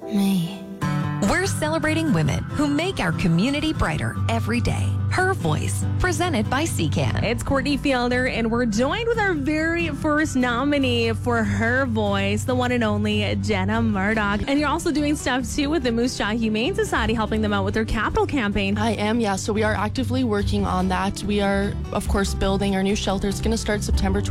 me. We're celebrating women who make our community brighter every day. Her Voice, presented by CCAN. It's Courtney Fielder, and we're joined with our very first nominee for Her Voice, the one and only Jenna Murdoch. And you're also doing stuff, too, with the Moose Jaw Humane Society, helping them out with their capital campaign. I am, yeah. So we are actively working on that. We are, of course, building our new shelter. It's going to start September